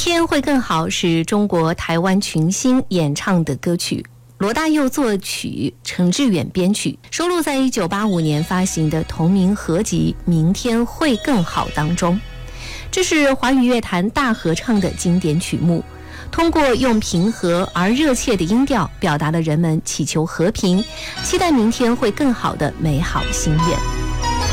天会更好是中国台湾群星演唱的歌曲，罗大佑作曲，陈志远编曲，收录在1985年发行的同名合集《明天会更好》当中。这是华语乐坛大合唱的经典曲目，通过用平和而热切的音调，表达了人们祈求和平、期待明天会更好的美好心愿。